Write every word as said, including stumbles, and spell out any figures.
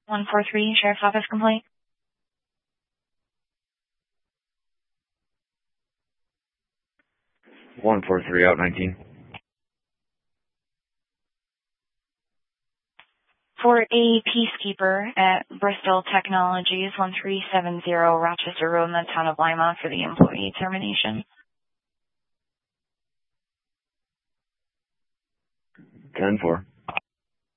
one four three, Sheriff's Office complaint. one four three out nineteen. For a peacekeeper at Bristol Technologies, one three seven zero Rochester Road in the town of Lima for the employee termination. ten four.